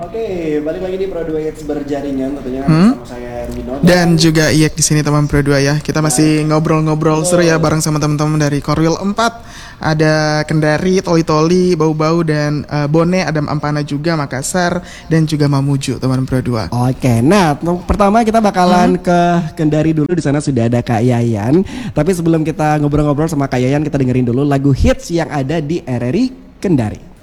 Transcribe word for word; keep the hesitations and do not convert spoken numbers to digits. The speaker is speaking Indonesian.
Oke, balik lagi di Pro dua Hits berjaringan tentunya Hmm? bersama saya Erwino Dan juga Iyek di sini teman Pro dua ya. Kita masih ngobrol-ngobrol seru ya bareng sama teman-teman dari Korwil empat. Ada Kendari, Toli-Toli, Bau-Bau dan uh, Bone, ada Ampana juga, Makassar dan juga Mamuju teman Pro dua. Oke, nah t- pertama kita bakalan Hmm? ke Kendari dulu. Di sana sudah ada Kak Yayan. Tapi sebelum kita ngobrol-ngobrol sama Kak Yayan, kita dengerin dulu lagu hits yang ada di R R I Kendari.